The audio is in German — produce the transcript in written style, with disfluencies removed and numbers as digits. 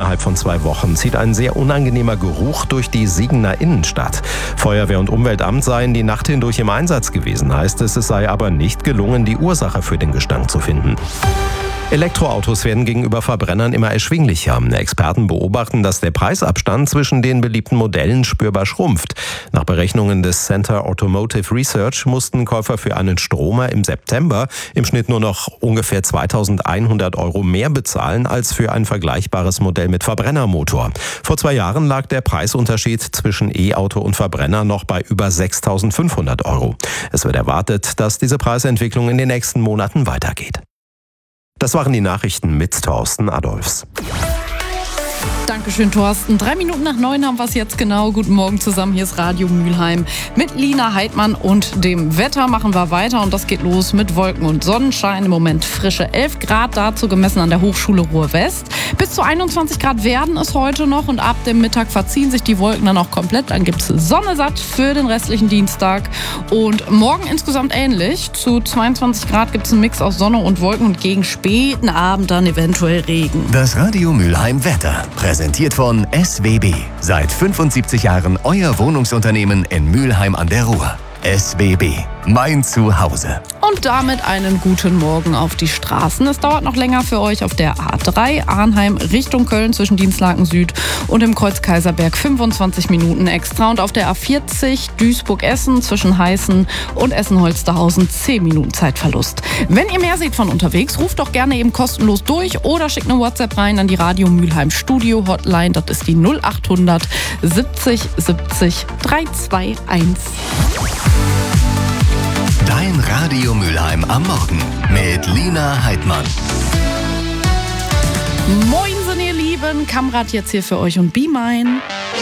Innerhalb von 2 Wochen zieht ein sehr unangenehmer Geruch durch die Siegener Innenstadt. Feuerwehr und Umweltamt seien die Nacht hindurch im Einsatz gewesen, heißt es. Es sei aber nicht gelungen, die Ursache für den Gestank zu finden. Elektroautos werden gegenüber Verbrennern immer erschwinglicher. Experten beobachten, dass der Preisabstand zwischen den beliebten Modellen spürbar schrumpft. Nach Berechnungen des Center Automotive Research mussten Käufer für einen Stromer im September im Schnitt nur noch ungefähr 2.100 € mehr bezahlen als für ein vergleichbares Modell mit Verbrennermotor. Vor 2 Jahren lag der Preisunterschied zwischen E-Auto und Verbrenner noch bei über 6.500 €. Es wird erwartet, dass diese Preisentwicklung in den nächsten Monaten weitergeht. Das waren die Nachrichten mit Thorsten Adolfs. Dankeschön, Thorsten. 3 Minuten nach 9 haben wir es jetzt genau. Guten Morgen zusammen, hier ist Radio Mülheim. Mit Lina Heidmann und dem Wetter machen wir weiter und das geht los mit Wolken und Sonnenschein. Im Moment frische 11 Grad, dazu gemessen an der Hochschule Ruhr-West. Bis zu 21 Grad werden es heute noch und ab dem Mittag verziehen sich die Wolken dann auch komplett. Dann gibt es Sonne satt für den restlichen Dienstag und morgen insgesamt ähnlich. Zu 22 Grad gibt es einen Mix aus Sonne und Wolken und gegen späten Abend dann eventuell Regen. Das Radio Mülheim Wetter, präsentiert von SWB. Seit 75 Jahren euer Wohnungsunternehmen in Mülheim an der Ruhr. SWB, mein Zuhause. Und damit einen guten Morgen auf die Straßen. Es dauert noch länger für euch auf der A3 Arnheim Richtung Köln zwischen Dienstlaken Süd und dem Kreuz Kaiserberg 25 Minuten extra. Und auf der A40 Duisburg-Essen zwischen Heißen und Essen-Holsterhausen 10 Minuten Zeitverlust. Wenn ihr mehr seht von unterwegs, ruft doch gerne eben kostenlos durch oder schickt eine WhatsApp rein an die Radio Mülheim Studio Hotline. Das ist die 0800 70 70 321. Dein Radio Mülheim am Morgen mit Lina Heidmann. Moinsen, ihr Lieben. Kamrat jetzt hier für euch und Be Mine.